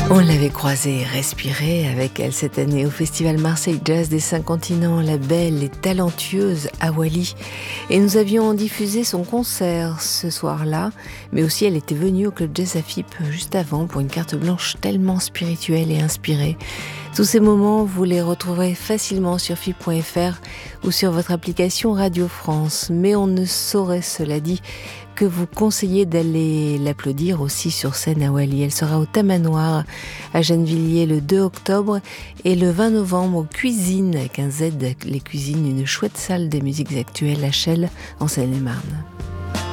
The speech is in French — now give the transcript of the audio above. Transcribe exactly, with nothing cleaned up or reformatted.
On l'avait croisée et respirée avec elle cette année au Festival Marseille Jazz des Cinq Continents, la belle et talentueuse Awali. Et nous avions diffusé son concert ce soir-là, mais aussi elle était venue au Club Jazz Afip juste avant pour une carte blanche tellement spirituelle et inspirée. Tous ces moments, vous les retrouverez facilement sur F I P point F R ou sur votre application Radio France. Mais on ne saurait, cela dit, que vous conseillez d'aller l'applaudir aussi sur scène à Wally. Elle sera au Tamanoir à Gennevilliers le deux octobre et le vingt novembre aux Cuisines, avec un Z, les Cuisines, une chouette salle des musiques actuelles à Chelles en Seine-et-Marne.